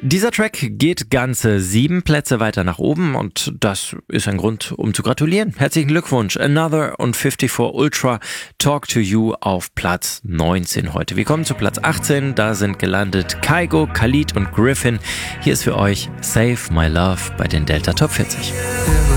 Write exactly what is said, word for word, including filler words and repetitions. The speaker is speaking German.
Dieser Track geht ganze sieben Plätze weiter nach oben und das ist ein Grund, um zu gratulieren. Herzlichen Glückwunsch. Another und vierundfünfzig Ultra, Talk to You auf Platz neunzehn heute. Wir kommen zu Platz achtzehn, da sind gelandet Kygo, Khalid und Griffin. Hier ist für euch Save My Love bei den Delta Top vierzig.